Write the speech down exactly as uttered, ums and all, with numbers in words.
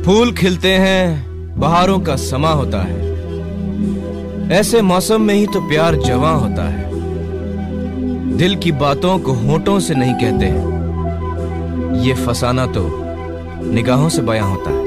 फूल खिलते हैं, बहारों का समा होता है, ऐसे मौसम में ही तो प्यार जवां होता है। दिल की बातों को होंठों से नहीं कहते, ये फसाना तो निगाहों से बयां होता है।